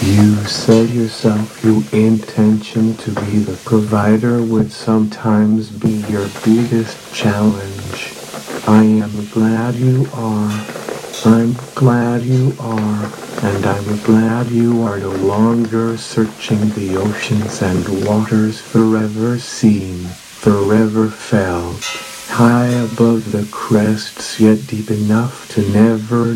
You said yourself your intention to be the provider would sometimes be your biggest challenge. I am glad you are. I'm glad you are. And I'm glad you are no longer searching the oceans and waters forever seen, forever felt, high above the crests yet deep enough to never